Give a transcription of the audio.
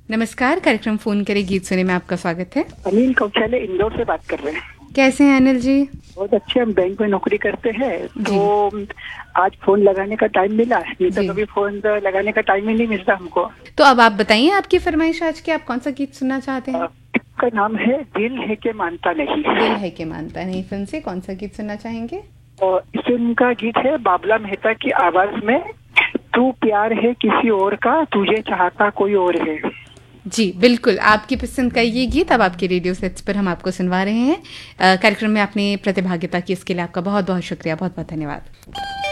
नमस्कार, कार्यक्रम फोन करे गीत सुने में आपका स्वागत है। अनिल कौशल इंदौर से बात कर रहे हैं। कैसे हैं अनिल जी? बहुत अच्छे, हम बैंक में नौकरी करते हैं, तो आज फोन लगाने का टाइम मिला, नहीं तो कभी फोन लगाने का टाइम ही नहीं मिलता हमको। तो अब आप बताइए आपकी फरमाइश आज की, आप कौन सा गीत सुनना चाहते हैं? का नाम है दिल है के मानता नहीं। दिल है के मानता नहीं फिल्म से कौन सा गीत सुनना चाहेंगे? और इस फिल्म का गीत है बाबला मेहता की आवाज में, तू प्यार है किसी और का, तुझे चाहता कोई और है। जी बिल्कुल, आपकी पसंद का ये गीत अब आपके रेडियो सेट्स पर हम आपको सुनवा रहे हैं। कार्यक्रम में आपने प्रतिभागिता की, इसके लिए आपका बहुत बहुत शुक्रिया, बहुत बहुत धन्यवाद।